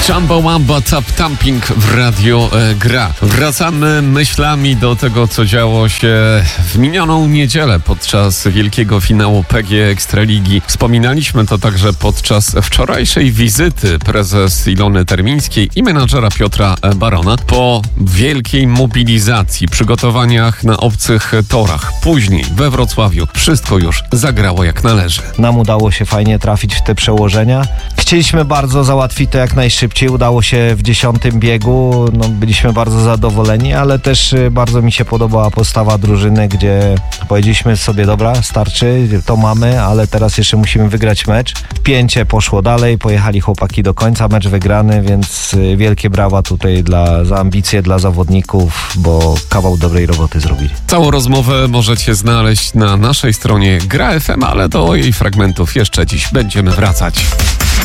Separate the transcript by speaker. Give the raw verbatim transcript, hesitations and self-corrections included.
Speaker 1: Jumbo Wamba Tap Tamping w Radio e, Gra. Wracamy myślami do tego, co działo się w minioną niedzielę podczas wielkiego finału P G Ekstraligi. Wspominaliśmy to także podczas wczorajszej wizyty prezes Ilony Termińskiej i menadżera Piotra Barona po wielkiej mobilizacji, przygotowaniach na obcych torach. Później we Wrocławiu wszystko już zagrało jak należy.
Speaker 2: Nam udało się fajnie trafić w te przełożenia. Chcieliśmy bardzo załatwić to jak najszybciej. Udało się w dziesiątym biegu. No, byliśmy bardzo zadowoleni, ale też bardzo mi się podobała postawa drużyny, gdzie powiedzieliśmy sobie, dobra, starczy, to mamy, ale teraz jeszcze musimy wygrać mecz. Pięcie poszło dalej, pojechali chłopaki do końca, mecz wygrany, więc wielkie brawa tutaj dla, za ambicje dla zawodników, bo kawał dobrej roboty zrobili.
Speaker 1: Całą rozmowę możecie znaleźć na naszej stronie Gra F M, ale do jej fragmentów jeszcze dziś będziemy wracać.